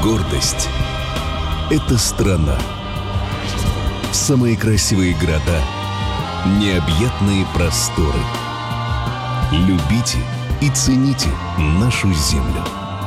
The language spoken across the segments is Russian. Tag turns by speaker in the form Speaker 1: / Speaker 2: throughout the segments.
Speaker 1: Гордость — это страна. Самые красивые города, необъятные просторы. Любите и цените нашу землю.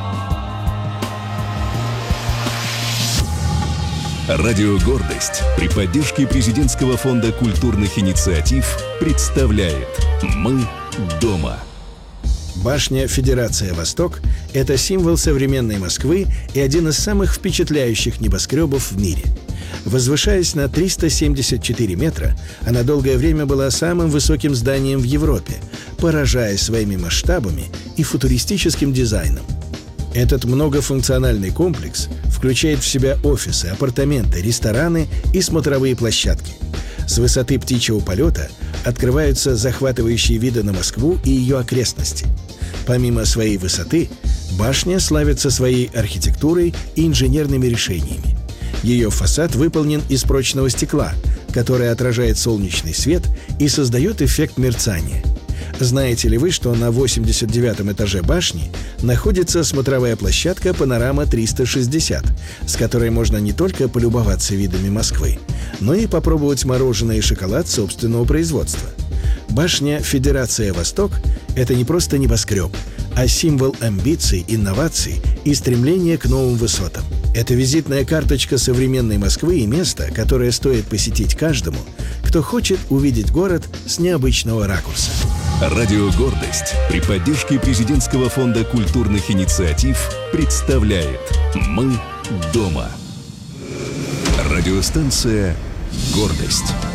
Speaker 1: Радио «Гордость» при поддержке Президентского фонда культурных инициатив представляет «Мы дома».
Speaker 2: Башня Федерация Восток – это символ современной Москвы и один из самых впечатляющих небоскребов в мире. Возвышаясь на 374 метра, она долгое время была самым высоким зданием в Европе, поражая своими масштабами и футуристическим дизайном. Этот многофункциональный комплекс включает в себя офисы, апартаменты, рестораны и смотровые площадки. С высоты птичьего полета открываются захватывающие виды на Москву и ее окрестности. Помимо своей высоты, башня славится своей архитектурой и инженерными решениями. Ее фасад выполнен из прочного стекла, которое отражает солнечный свет и создает эффект мерцания. Знаете ли вы, что на 89-м этаже башни находится смотровая площадка «Панорама 360», с которой можно не только полюбоваться видами Москвы, но и попробовать мороженое и шоколад собственного производства. Башня Федерация Восток – это не просто небоскреб, а символ амбиций, инноваций и стремления к новым высотам. Это визитная карточка современной Москвы и место, которое стоит посетить каждому, кто хочет увидеть город с необычного ракурса.
Speaker 1: Радио «Гордость» при поддержке Президентского фонда культурных инициатив представляет «Мы дома». Радиостанция «Гордость».